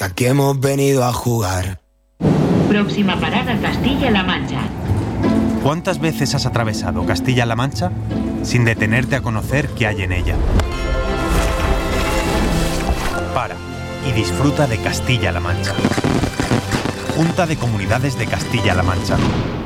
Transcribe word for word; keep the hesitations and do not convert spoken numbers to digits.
que aquí hemos venido a jugar. Próxima parada, Castilla-La Mancha. ¿Cuántas veces has atravesado Castilla-La Mancha sin detenerte a conocer qué hay en ella? Para y disfruta de Castilla-La Mancha. Junta de Comunidades de Castilla-La Mancha.